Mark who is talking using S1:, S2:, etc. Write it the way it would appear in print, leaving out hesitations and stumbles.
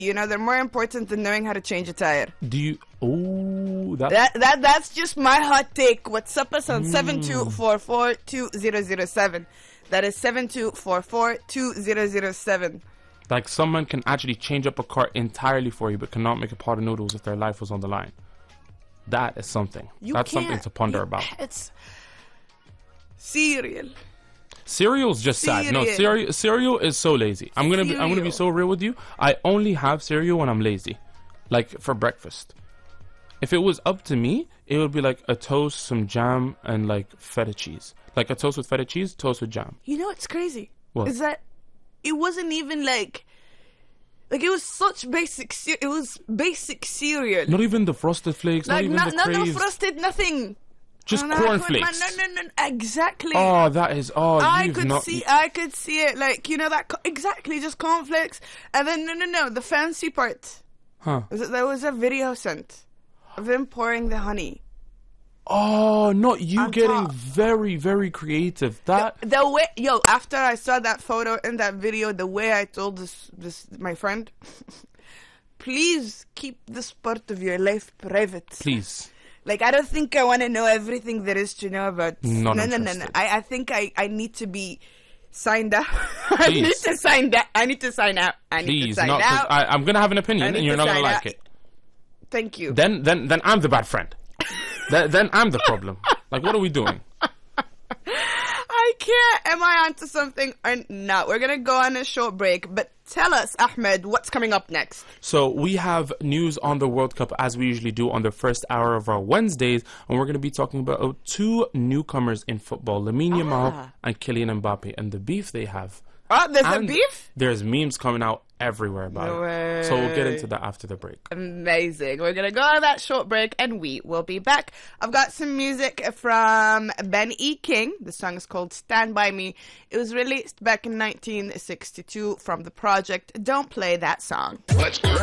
S1: You know, they're more important than knowing how to change a tire.
S2: Do you? Oh,
S1: That's just my hot take. What's up us on 72442007. That is 72442007.
S2: Like someone can actually change up a car entirely for you, but cannot make a pot of noodles if their life was on the line. That is something. That's something to ponder about.
S1: It's cereal.
S2: Cereal's just sad. No, cereal is so lazy. I'm gonna be so real with you. I only have cereal when I'm lazy, like for breakfast. If it was up to me, it would be like a toast, some jam, and like feta cheese. Like a toast with feta cheese, toast with jam.
S1: You know what's crazy?
S2: What?
S1: Is that it wasn't even like it was such basic. It was basic cereal.
S2: Not even the Frosted Flakes.
S1: Like
S2: not even the
S1: no
S2: Craves.
S1: Frosted, nothing.
S2: Just cornflakes.
S1: No, exactly.
S2: Oh, that is. Oh,
S1: I could see it. Like, you know, that exactly, just cornflakes. And then no, the fancy part.
S2: Huh?
S1: There was a video sent of them pouring the honey.
S2: Oh, not you
S1: on
S2: getting
S1: top.
S2: very, very creative. That
S1: the way, after I saw that photo and that video, the way I told this my friend, please keep this part of your life private.
S2: Please.
S1: Like, I don't think I want to know everything there is to know about.
S2: No.
S1: I think I need to be signed up.
S2: Please.
S1: I need to sign out. I need to sign out.
S2: I'm gonna have an opinion, and you're not gonna like it.
S1: Thank you.
S2: Then I'm the bad friend. then I'm the problem. Like, what are we doing?
S1: I can't. Am I onto something or not? We're gonna go on a short break, but tell us, Ahmed, what's coming up next?
S2: So we have news on the World Cup, as we usually do on the first hour of our Wednesdays, and we're going to be talking about two newcomers in football, Lamine Yamal and Kylian Mbappe, and the beef they have.
S1: Oh, there's a beef?
S2: There's memes coming out everywhere about it. So we'll get into that after the break.
S1: Amazing. We're going to go on that short break and we will be back. I've got some music from Ben E. King. The song is called Stand By Me. It was released back in 1962 from the project Don't Play That Song.
S3: Let's